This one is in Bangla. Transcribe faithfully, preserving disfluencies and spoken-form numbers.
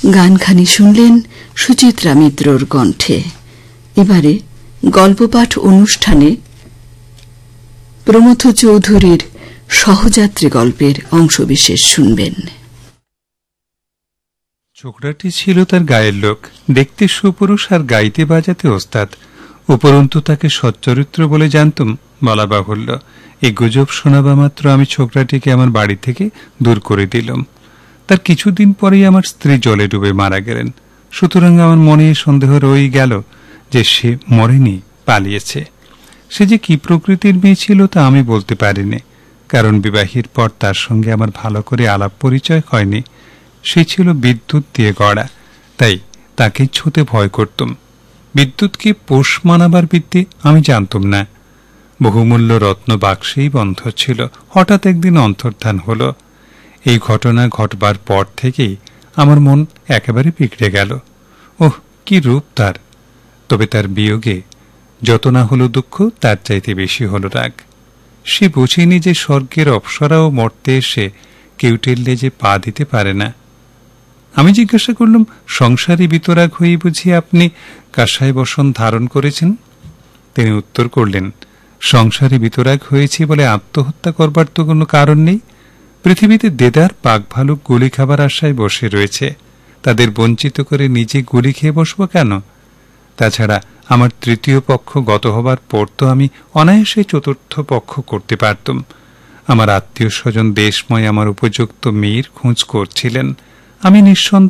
গানখানি শুনলেন সুচিত্রা মিত্রর কণ্ঠে। এবারে গল্পপাঠ অনুষ্ঠানে প্রমথ চৌধুরীর সহযাত্রী গল্পের অংশবিশেষ শুনবেন। ছোকরাটি ছিল তার গায়ের লোক, দেখতে সুপুরুষ আর গাইতে বাজাতে ওস্তাদ। উপরন্তু তাকে সচ্চরিত্র বলে জানতুম বলা বাহুল্য। এই গুজব শোনাবা মাত্র আমি ছোকরাটিকে আমার বাড়ি থেকে দূর করে দিলাম। তার কিছুদিন পরেই আমার স্ত্রী জলে ডুবে মারা গেলেন। সুতরাং আমার মনে সন্দেহ রয়ে গেল যে সে মরেনি, পালিয়েছে। সে যে কি প্রকৃতির মেয়ে ছিল তা আমি বলতে পারিনি, কারণ বিবাহের পর তার সঙ্গে আমার ভালো করে আলাপ পরিচয় হয়নি। সে ছিল বিদ্যুৎ দিয়ে গড়া, তাই তাকে ছুঁতে ভয় করতুম। বিদ্যুৎকে পোষ মানাবার বিদ্যে আমি জানতুম না। বহুমূল্য রত্ন বাক্সেই বন্ধ ছিল। হঠাৎ একদিন অন্তর্ধান হল। এই ঘটনা ঘটবার পর থেকেই আমার মন একেবারে বিগড়ে গেল। ওহ, কি রূপ তার! তবে তার বিয়োগে যত না হলো দুঃখ, তার চাইতে বেশি হলো রাগ। সে বুঝেনি যে স্বর্গের অপ্সরাও মর্তে এসে কেউটের লেজে পা দিতে পারে না। আমি জিজ্ঞাসা করলাম, সংসারী বিতরাগ হয়ে বুঝি আপনি কাসায় বসন ধারণ করেছেন? তিনি উত্তর করলেন, সংসারে বিতরাগ হয়েছি বলে আত্মহত্যা করবার তো কোনো কারণ নেই। পৃথিবীতে দেদার পাক ভালুক গুলি খাবার আশায় বসে রয়েছে, তাদের বঞ্চিত করে নিজে গুলি খেয়ে বসব কেন? তাছাড়া আমার তৃতীয় পক্ষ গত হবার পর তো আমি অনায়াসে চতুর্থ পক্ষ করতে পারতুম। আমার আত্মীয় স্বজন দেশময় আমার উপযুক্ত মেয়ের খোঁজ করছিলেন। আমি নিঃসন্দেহে